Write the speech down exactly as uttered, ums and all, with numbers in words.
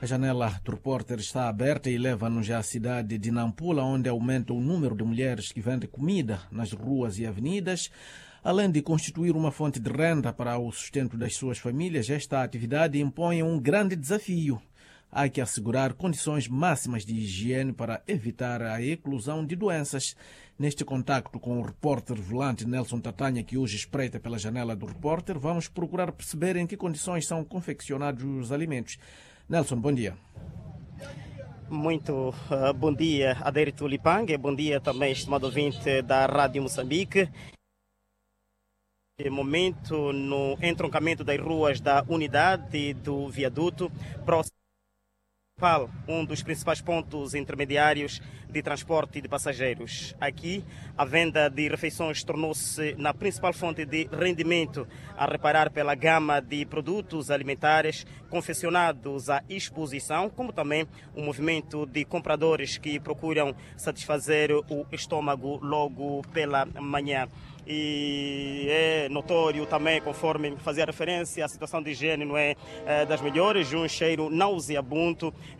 A janela do repórter está aberta e leva-nos à cidade de Nampula, onde aumenta o número de mulheres que vendem comida nas ruas e avenidas. Além de constituir uma fonte de renda para o sustento das suas famílias, esta atividade impõe um grande desafio. Há que assegurar condições máximas de higiene para evitar a eclosão de doenças. Neste contacto com o repórter volante Nelson Tatanha, que hoje espreita pela janela do repórter, vamos procurar perceber em que condições são confeccionados os alimentos. Nelson, bom dia. Muito uh, bom dia, Adérito Lipang. Bom dia também, estimado ouvinte da Rádio Moçambique. Momento no entroncamento das ruas da unidade do viaduto, próximo um dos principais pontos intermediários de transporte de passageiros. Aqui, a venda de refeições tornou-se na principal fonte de rendimento, a reparar pela gama de produtos alimentares confeccionados à exposição, como também o movimento de compradores que procuram satisfazer o estômago logo pela manhã. E é notório também, conforme fazia referência, a situação de higiene não é, é das melhores, um cheiro nauseabundo